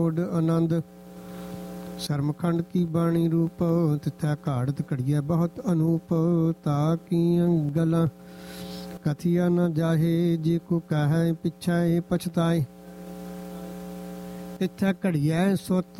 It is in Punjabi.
ਆਨੰਦ ਸ਼ਰਮਖੰਡ ਕੀ ਬਾਣੀ ਰੂਪ ਤਿਥੈ ਘਾੜਤ ਘੜੀਐ ਬਹੁਤ ਅਨੂਪ ਤਾ ਕੀਆਂ ਗਲਾਂ ਕਥੀਆ ਨ ਜਾਹੇ ਜੇ ਕੋ ਕਹੈ ਪਿਛੈ ਪਛਤਾਏ ਤਿਥੈ ਘੜੀਐ ਸੁਤ